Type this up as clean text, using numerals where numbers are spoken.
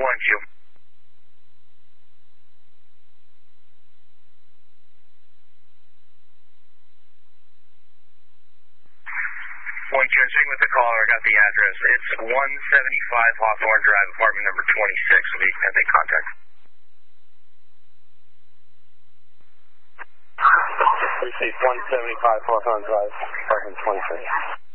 1Q. 1Q, I'm speaking with the caller. I got the address. It's 175 Hawthorne Drive, apartment number 26. Will be at the contact. Received 175 Hawthorne Drive, apartment 26.